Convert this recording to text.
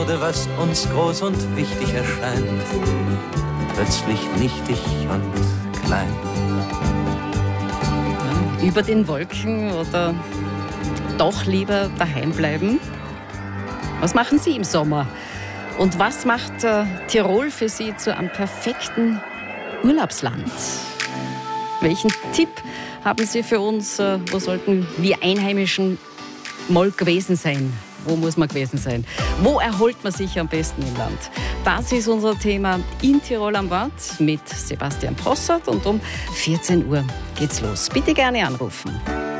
Was uns groß und wichtig erscheint, plötzlich nichtig und klein. Über den Wolken oder doch lieber daheim bleiben? Was machen Sie im Sommer? Und was macht Tirol für Sie zu einem perfekten Urlaubsland? Welchen Tipp haben Sie für uns? Wo sollten wir Einheimischen mal gewesen sein? Wo muss man gewesen sein? Wo erholt man sich am besten im Land? Das ist unser Thema in Tirol am Wort mit Sebastian Possert und um 14 Uhr geht's los. Bitte gerne anrufen.